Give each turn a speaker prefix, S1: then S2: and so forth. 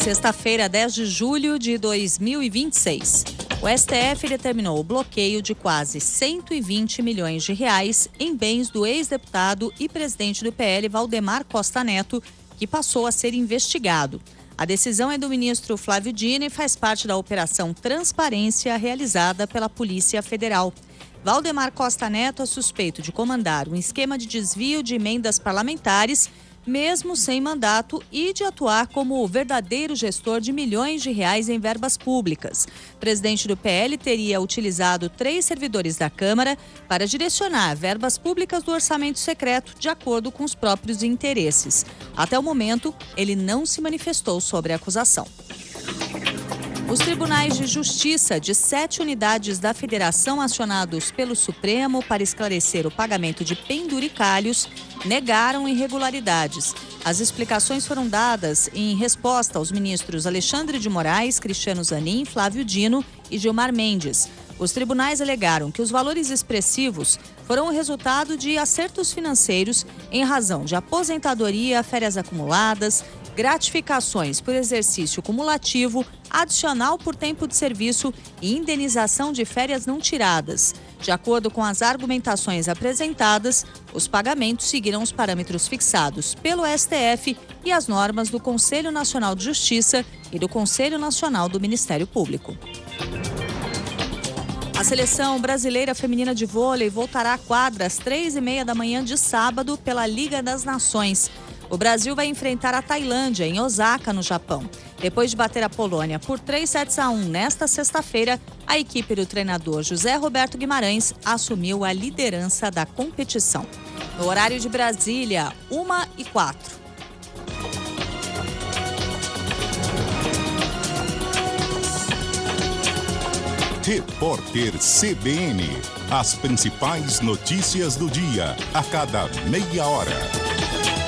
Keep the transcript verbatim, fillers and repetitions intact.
S1: Sexta-feira, dez de julho de dois mil e vinte e seis. O S T F determinou o bloqueio de quase cento e vinte milhões de reais em bens do ex-deputado e presidente do P L, Valdemar Costa Neto, que passou a ser investigado. A decisão é do ministro Flávio Dino e faz parte da Operação Transparência realizada pela Polícia Federal. Valdemar Costa Neto é suspeito de comandar um esquema de desvio de emendas parlamentares, mesmo sem mandato, e de atuar como o verdadeiro gestor de milhões de reais em verbas públicas. O presidente do P L teria utilizado três servidores da Câmara para direcionar verbas públicas do orçamento secreto de acordo com os próprios interesses. Até o momento, ele não se manifestou sobre a acusação. Os tribunais de justiça de sete unidades da federação acionados pelo Supremo para esclarecer o pagamento de penduricalhos negaram irregularidades. As explicações foram dadas em resposta aos ministros Alexandre de Moraes, Cristiano Zanin, Flávio Dino e Gilmar Mendes. Os tribunais alegaram que os valores expressivos foram o resultado de acertos financeiros em razão de aposentadoria, férias acumuladas, gratificações por exercício cumulativo, adicional por tempo de serviço e indenização de férias não tiradas. De acordo com as argumentações apresentadas, os pagamentos seguiram os parâmetros fixados pelo S T F e as normas do Conselho Nacional de Justiça e do Conselho Nacional do Ministério Público. A seleção brasileira feminina de vôlei voltará à quadra às três e meia da manhã de sábado pela Liga das Nações. O Brasil vai enfrentar a Tailândia em Osaka, no Japão. Depois de bater a Polônia por três sets a um nesta sexta-feira, a equipe do treinador José Roberto Guimarães assumiu a liderança da competição. No horário de Brasília, uma e quatro.
S2: Repórter C B N. As principais notícias do dia, a cada meia hora.